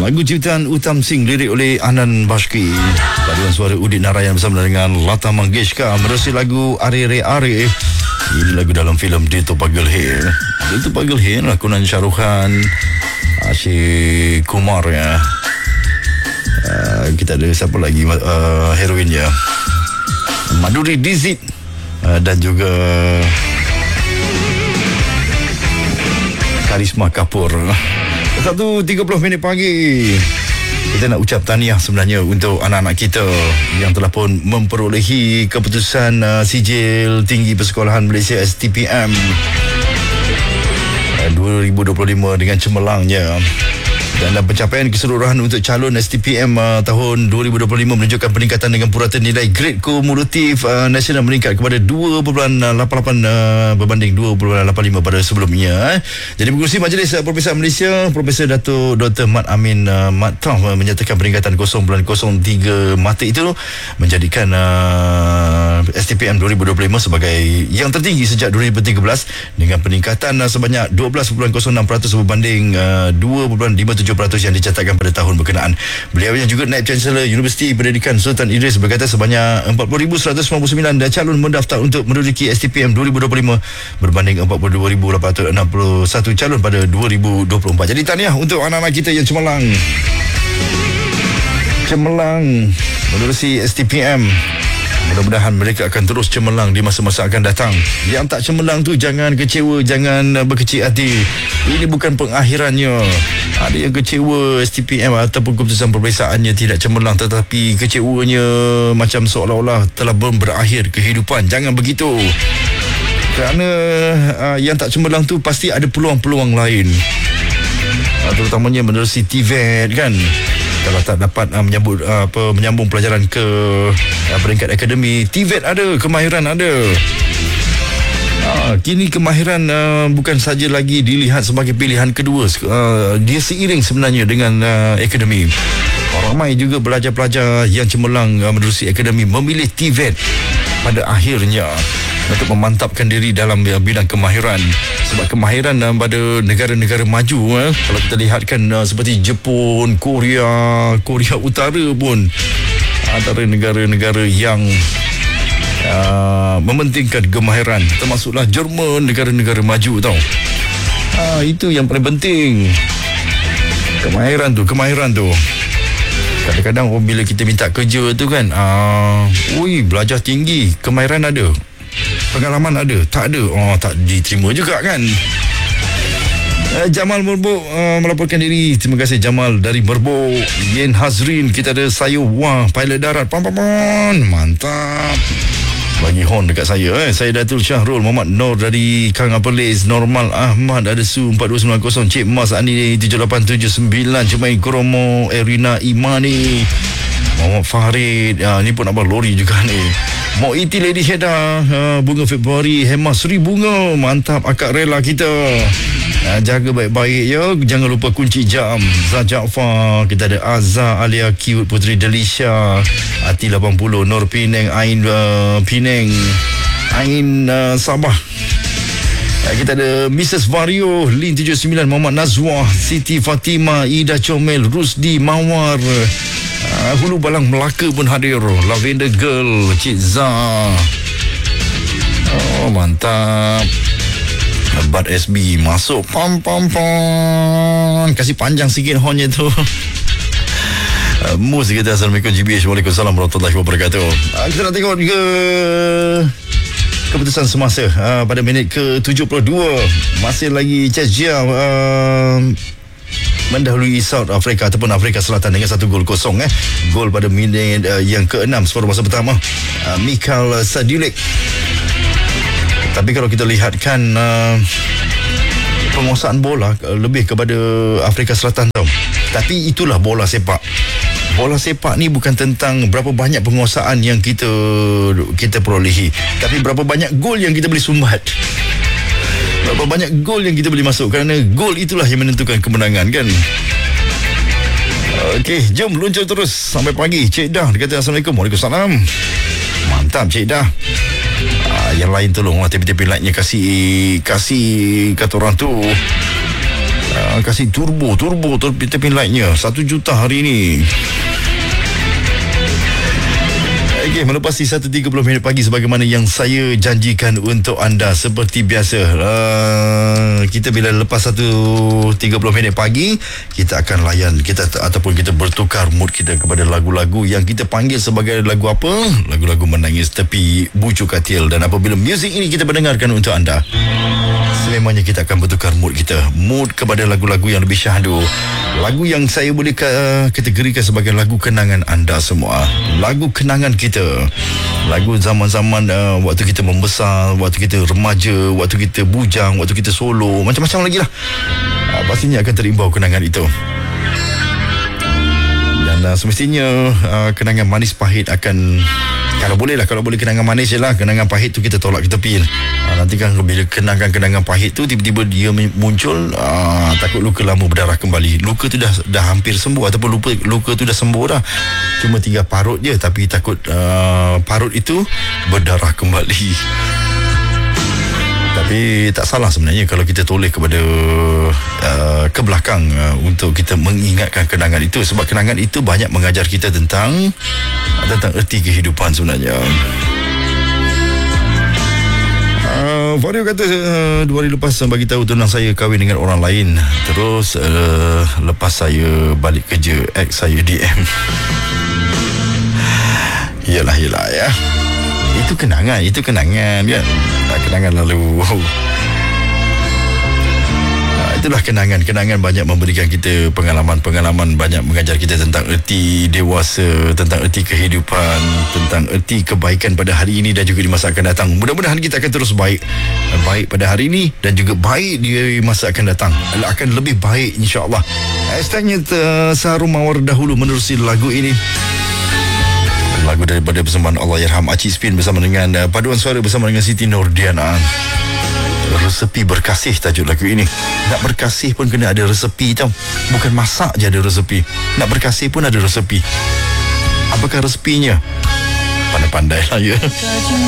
Lagu ciptaan Uttam Singh, lirik oleh Anand Bashki, paduan suara Udit Narayan bersama dengan Lata Mangeshkar menerusi lagu Are Re Are. Ini lagu dalam filem Dil To Pagal Hai. Dil To Pagal Hai lakonan Shah Rukh Khan, Akshay Kumar ya. Kita ada siapa lagi heroinnya, Madhuri Dixit dan juga Karisma Kapoor. 1:30 pagi. Kita nak ucap tahniah sebenarnya untuk anak-anak kita yang telah pun memperolehi keputusan sijil tinggi persekolahan Malaysia STPM 2025 dengan cemerlangnya. Dan pencapaian keseluruhan untuk calon STPM tahun 2025 menunjukkan peningkatan dengan purata nilai grade kumulatif nasional meningkat kepada 2.88 berbanding 2.85 pada sebelumnya. Jadi pengerusi Majlis Perpisahan Malaysia, Profesor Dato' Dr. Mat Amin Mat Tauh menyatakan peningkatan 0.03 mata itu menjadikan STPM 2025 sebagai yang tertinggi sejak 2013 dengan peningkatan sebanyak 12.06% berbanding 2.57% yang dicatatkan pada tahun berkenaan. Beliau yang juga Naib Chancellor Universiti Pendidikan Sultan Idris berkata sebanyak 40,199 calon mendaftar untuk menduduki STPM 2025 berbanding 42,861 calon pada 2024. Jadi tahniah untuk anak-anak kita yang cemerlang menerusi STPM. Mudah-mudahan mereka akan terus cemerlang di masa-masa akan datang. Yang tak cemerlang tu jangan kecewa, jangan berkecil hati. Ini bukan pengakhirannya. Ada yang kecewa STPM ataupun keputusan pemeriksaannya tidak cemerlang, tetapi kecewanya macam seolah-olah telah berakhir kehidupan. Jangan begitu. Kerana yang tak cemerlang tu pasti ada peluang-peluang lain. Terutamanya menerusi TVET kan. Kalau tak dapat menyambung pelajaran ke peringkat akademi, TVET ada, kemahiran ada. Kini kemahiran bukan saja lagi dilihat sebagai pilihan kedua, dia seiring sebenarnya dengan akademi. Ramai juga pelajar-pelajar yang cemerlang menerusi akademi memilih TVET pada akhirnya untuk memantapkan diri dalam bidang kemahiran. Sebab kemahiran pada negara-negara maju, kalau kita lihatkan seperti Jepun, Korea Utara pun antara negara-negara yang mementingkan kemahiran, termasuklah Jerman, negara-negara maju tau. Itu yang paling penting. Kemahiran tu kadang-kadang bila kita minta kerja tu kan, belajar tinggi, kemahiran ada, pengalaman ada, tak ada, tak diterima juga kan. Jamal Merbuk melaporkan diri. Terima kasih Jamal dari Merbuk. Yen Hazrin, kita ada Sayur Wah, pilot darat. Mantap. Bagi horn dekat saya. Saya Datul Syahrul Muhammad Nur dari Kang Apelis. Normal Ahmad ada Su 4290. Cik Mas Ani 7879. Cemain Kromo Erina Imani, Muhammad Farid. Ni pun abang lori juga ni. Mau iti Lady Heda, bunga Februari, Hema Sri Bunga. Mantap akak rela kita. Jaga baik-baik ya. Jangan lupa kunci jam. Zah Jaafar, kita ada Azhar Alia Cute, Putri Delisha, Ati 80, Nur Penang, Ain Penang, Ain Sabah. Kita ada Mrs. Vario, Lin 79, Muhammad Nazwa, Siti Fatima, Ida Comel, Rusdi Mawar, Hulu Balang Melaka pun hadir. Lavender Girl, Cik Zah. Mantap. Bad SB masuk. Pam. Kasih panjang sikit hornnya tu. Mus kita. Assalamualaikum GBH. Waalaikumsalam warahmatullahi wabarakatuh. Kita nak tengok juga keputusan semasa pada minit ke-72. Masih lagi Czechia mendahului South Africa ataupun Afrika Selatan dengan 1-0. Gol pada minit yang ke-6 separuh masa pertama, Mikhail Sadulik. Tapi kalau kita lihatkan penguasaan bola lebih kepada Afrika Selatan tau. Tapi itulah bola sepak. Bola sepak ni bukan tentang berapa banyak penguasaan yang kita perolehi, tapi berapa banyak gol yang kita boleh sumbat. Berapa banyak gol yang kita boleh masuk, kerana gol itulah yang menentukan kemenangan kan. Okey, jom luncur terus sampai pagi. Cik Dah dia kata Assalamualaikum. Waalaikumsalam. Mantap Cik Dah. Yang lain tolonglah tepi-tepi like-nya kasih kata orang tu Kasih turbo tepi lightnya 1 juta hari ni. Okay, melepasi 1.30 minit pagi sebagaimana yang saya janjikan untuk anda. Seperti biasa, kita bila lepas 1.30 minit pagi, kita akan layan ataupun kita bertukar mood kita kepada lagu-lagu yang kita panggil sebagai lagu apa? Lagu-lagu menangis tepi bucu katil. Dan apabila muzik ini kita mendengarkan untuk anda, sememangnya kita akan bertukar mood kita, mood kepada lagu-lagu yang lebih syahdu, lagu yang saya boleh kategorikan sebagai lagu kenangan anda semua, lagu kenangan kita, lagu zaman-zaman waktu kita membesar, waktu kita remaja, waktu kita bujang, waktu kita solo, macam-macam lagi lah. Pastinya akan terimbau kenangan itu. Dan semestinya kenangan manis pahit akan, kalau boleh kenangan manis je lah. Kenangan pahit tu kita tolak ke tepi. Nanti kan bila kenangan pahit tu tiba-tiba dia muncul, takut luka lama berdarah kembali. Luka tu dah hampir sembuh, ataupun luka tu dah sembuh dah, cuma tinggal parut je. Tapi takut parut itu berdarah kembali. Tapi tak salah sebenarnya kalau kita toleh kepada ke belakang untuk kita mengingatkan kenangan itu, sebab kenangan itu banyak mengajar kita tentang erti kehidupan sebenarnya. Vario kata 2 hari lepas bagi tahu tunang saya kahwin dengan orang lain. Terus lepas saya balik kerja, ex saya DM. Yalah ya. Itu kenangan kan. Kenangan lalu. Itulah kenangan banyak memberikan kita pengalaman, banyak mengajar kita tentang erti dewasa, tentang erti kehidupan, tentang erti kebaikan pada hari ini dan juga di masa akan datang. Mudah-mudahan kita akan terus baik pada hari ini dan juga baik di masa akan datang. Akan lebih baik, insya-Allah. Hashtagnya Saharum Mawar dahulu menerusi lagu ini. Lagu daripada persembahan Allahyarham Aci Spin bersama dengan paduan suara bersama dengan Siti Nordiana. Resepi berkasih tajuk lagu ini. Nak berkasih pun kena ada resepi tau. Bukan masak je ada resepi, nak berkasih pun ada resepi. Apakah resepinya? Pandai-pandai lah ya.